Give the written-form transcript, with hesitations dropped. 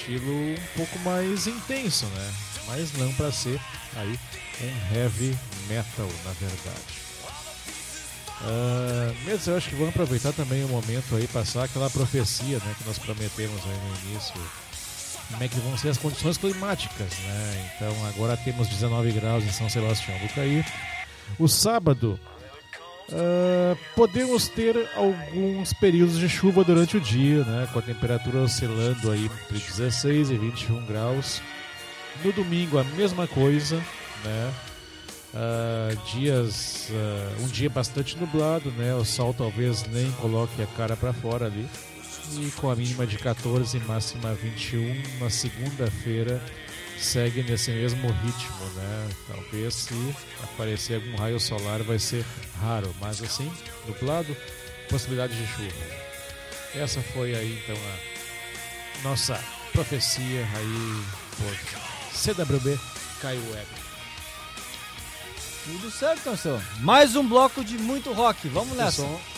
estilo um pouco mais intenso, né? Mas não para ser aí um heavy metal, na verdade. Mesmo eu acho que vamos aproveitar também o momento aí, passar aquela profecia, né, que nós prometemos aí no início. Como é que vão ser as condições climáticas, né? Então agora temos 19 graus em São Sebastião do Caí. O sábado podemos ter alguns períodos de chuva durante o dia, né? Com a temperatura oscilando aí entre 16 e 21 graus. No domingo a mesma coisa, né? Um dia bastante nublado, né? O sol talvez nem coloque a cara para fora ali. E com a mínima de 14 e máxima 21 na segunda-feira segue nesse mesmo ritmo, né? Talvez se aparecer algum raio solar vai ser raro, mas assim, nublado, possibilidade de chuva. Essa foi aí então a nossa profecia aí por CWB Caio Web. Tudo certo, Cansão. Mais um bloco de muito rock. Vamos nessa.